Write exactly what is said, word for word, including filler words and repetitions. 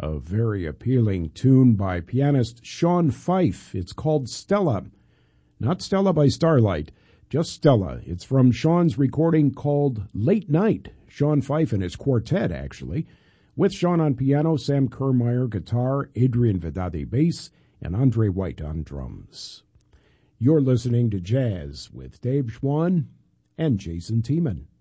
A very appealing tune by pianist Sean Fife. It's called Stella. Not Stella by Starlight, just Stella. It's from Sean's recording called Late Night. Sean Fife and his quartet, actually, with Sean on piano, Sam Kermeyer guitar, Adrian Vedati bass, and Andre White on drums. You're listening to Jazz with Dave Schwann and Jason Tiemann.